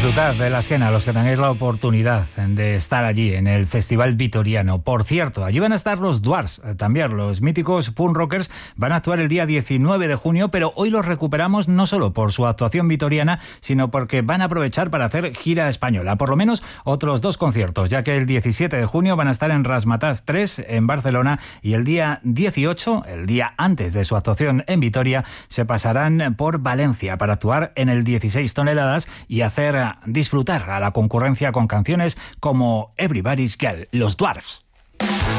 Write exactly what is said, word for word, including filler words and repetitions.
Disfrutad de la esquena, los que tengáis la oportunidad de estar allí en el Festival Vitoriano. Por cierto, allí van a estar los Dwarfs, también los míticos punk rockers, van a actuar el día diecinueve de junio, pero hoy los recuperamos no solo por su actuación vitoriana, sino porque van a aprovechar para hacer gira española, por lo menos otros dos conciertos, ya que el diecisiete de junio van a estar en Razzmatazz tres en Barcelona y el día dieciocho, el día antes de su actuación en Vitoria, se pasarán por Valencia para actuar en el dieciséis toneladas y hacer disfrutar a la concurrencia con canciones como Everybody's Girl, los Dwarfs.